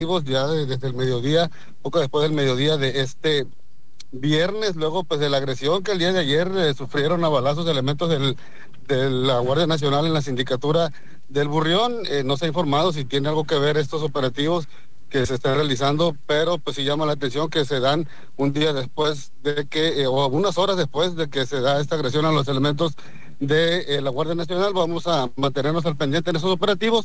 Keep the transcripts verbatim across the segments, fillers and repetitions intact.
ya de- desde el mediodía, poco después del mediodía de este viernes, luego pues de la agresión que el día de ayer eh, sufrieron a balazos elementos del, de la Guardia Nacional en la sindicatura del Burrión. Eh, no se ha informado si tiene algo que ver estos operativos que se están realizando, pero pues sí llama la atención que se dan un día después de que, eh, o unas horas después de que se da esta agresión a los elementos de eh, la Guardia Nacional. Vamos a mantenernos al pendiente en esos operativos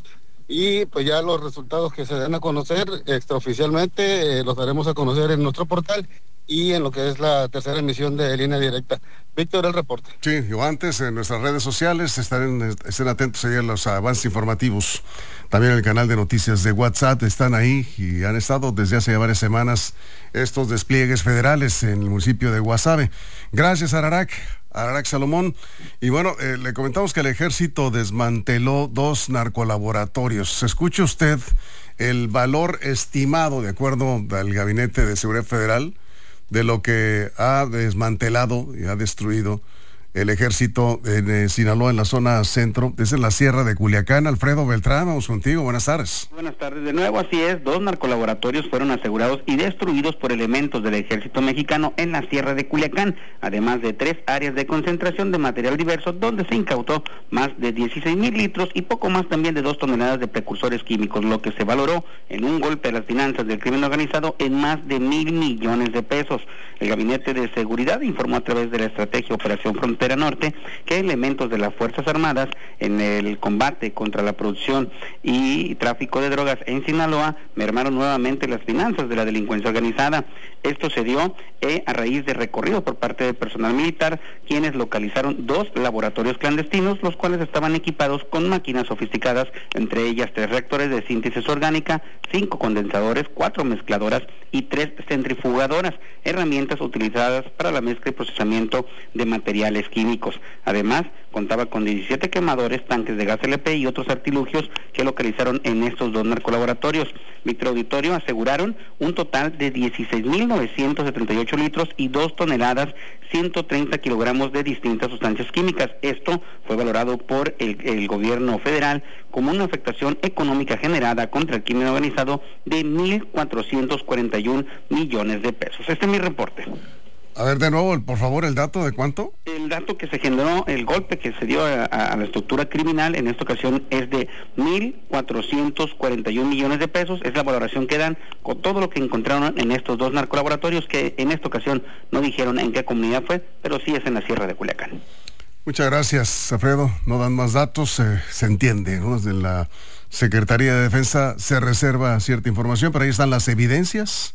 y pues ya los resultados que se den a conocer extraoficialmente eh, los daremos a conocer en nuestro portal y en lo que es la tercera emisión de Línea Directa. Víctor, el reporte. Sí, yo antes en nuestras redes sociales estén, estén atentos ahí a los avances informativos. También el canal de noticias de WhatsApp están ahí y han estado desde hace varias semanas estos despliegues federales en el municipio de Guasave. Gracias, Ararac. Ararac Salomón. Y bueno, eh, le comentamos que el ejército desmanteló dos narcolaboratorios. ¿Escucha usted el valor estimado, de acuerdo al Gabinete de Seguridad Federal, de lo que ha desmantelado y ha destruido el ejército en eh, Sinaloa, en la zona centro? Es en la sierra de Culiacán. Alfredo Beltrán, vamos contigo, buenas tardes. Buenas tardes de nuevo, así es, dos narcolaboratorios fueron asegurados y destruidos por elementos del ejército mexicano en la sierra de Culiacán, además de tres áreas de concentración de material diverso donde se incautó más de dieciséis mil litros y poco más también de dos toneladas de precursores químicos, lo que se valoró en un golpe a las finanzas del crimen organizado en más de mil millones de pesos. El Gabinete de Seguridad informó a través de la estrategia Operación Frontera Norte que elementos de las Fuerzas Armadas en el combate contra la producción y tráfico de drogas en Sinaloa mermaron nuevamente las finanzas de la delincuencia organizada. Esto se dio eh, a raíz de recorrido por parte del personal militar, quienes localizaron dos laboratorios clandestinos, los cuales estaban equipados con máquinas sofisticadas, entre ellas tres reactores de síntesis orgánica, cinco condensadores, cuatro mezcladoras y tres centrifugadoras, herramientas utilizadas para la mezcla y procesamiento de materiales químicos. Además, contaba con diecisiete quemadores, tanques de gas L P y otros artilugios que localizaron en estos dos narcolaboratorios. Víctor Auditorio aseguraron un total de dieciséis mil novecientos setenta y ocho litros y dos toneladas, ciento treinta kilogramos de distintas sustancias químicas. Esto fue valorado por el, el gobierno federal como una afectación económica generada contra el crimen organizado de mil cuatrocientos cuarenta y un millones de pesos. Este es mi reporte. A ver, de nuevo, por favor, el dato de cuánto. El dato que se generó, el golpe que se dio a, a la estructura criminal en esta ocasión es de mil cuatrocientos cuarenta y un millones de pesos. Es la valoración que dan con todo lo que encontraron en estos dos narcolaboratorios, que en esta ocasión no dijeron en qué comunidad fue, pero sí es en la sierra de Culiacán. Muchas gracias, Alfredo. No dan más datos, eh, se entiende, ¿no? Desde la Secretaría de Defensa se reserva cierta información, pero ahí están las evidencias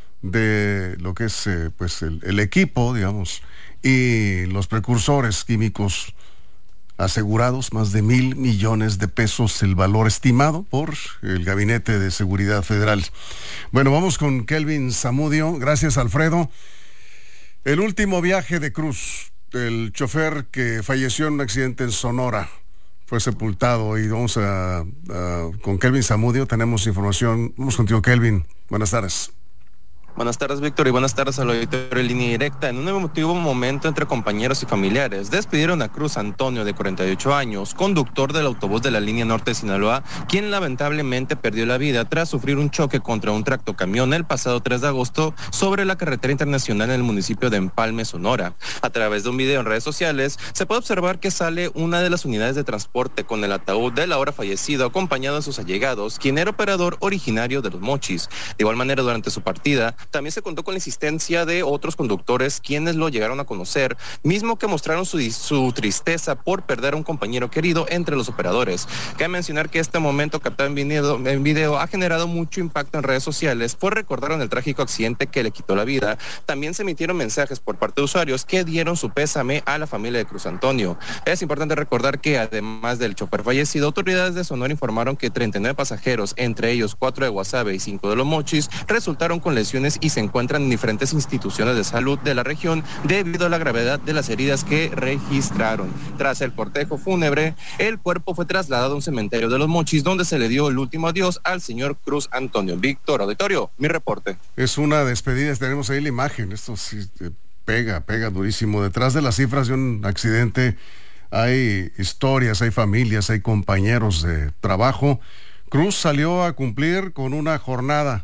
de lo que es eh, pues el, el equipo, digamos, y los precursores químicos asegurados, más de mil millones de pesos el valor estimado por el Gabinete de Seguridad Federal. Bueno, vamos con Kelvin Zamudio. Gracias, Alfredo. El último viaje de Cruz, el chofer que falleció en un accidente en Sonora, fue sepultado y vamos a, a con Kelvin Zamudio, tenemos información. Vamos contigo, Kelvin. Buenas tardes. Buenas tardes, Víctor, y buenas tardes al auditorio de Línea Directa. En un emotivo momento entre compañeros y familiares, despidieron a Cruz Antonio, de cuarenta y ocho años, conductor del autobús de la línea norte de Sinaloa, quien lamentablemente perdió la vida tras sufrir un choque contra un tractocamión el pasado tres de agosto sobre la carretera internacional en el municipio de Empalme, Sonora. A través de un video en redes sociales, se puede observar que sale una de las unidades de transporte con el ataúd del ahora fallecido, acompañado de sus allegados, quien era operador originario de Los Mochis. De igual manera, durante su partida, también se contó con la insistencia de otros conductores quienes lo llegaron a conocer, mismo que mostraron su, su tristeza por perder a un compañero querido entre los operadores. Cabe mencionar que este momento captado en video, en video ha generado mucho impacto en redes sociales, pues recordaron el trágico accidente que le quitó la vida. También se emitieron mensajes por parte de usuarios que dieron su pésame a la familia de Cruz Antonio. Es importante recordar que además del chofer fallecido, autoridades de Sonora informaron que treinta y nueve pasajeros, entre ellos cuatro de Guasave y cinco de Los Mochis, resultaron con lesiones y se encuentran en diferentes instituciones de salud de la región debido a la gravedad de las heridas que registraron. Tras el cortejo fúnebre, el cuerpo fue trasladado a un cementerio de Los Mochis, donde se le dio el último adiós al señor Cruz Antonio. Víctor, auditorio, mi reporte. Es una despedida, tenemos ahí la imagen, esto sí eh, pega, pega durísimo. Detrás de las cifras de un accidente hay historias, hay familias, hay compañeros de trabajo Cruz salió a cumplir con una jornada